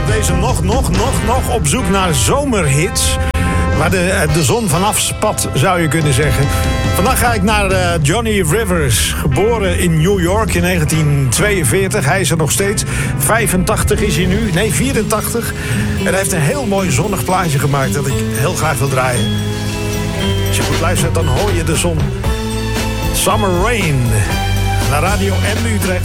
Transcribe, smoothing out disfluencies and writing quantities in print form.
deze nog op zoek naar zomerhits. Waar de zon vanaf spat, zou je kunnen zeggen. Vandaag ga ik naar Johnny Rivers. Geboren in New York in 1942. Hij is er nog steeds. 85 is hij nu. Nee, 84. En hij heeft een heel mooi zonnig plaatje gemaakt dat ik heel graag wil draaien. Als je goed luistert, dan hoor je de zon. Summer Rain. Naar Radio M Utrecht.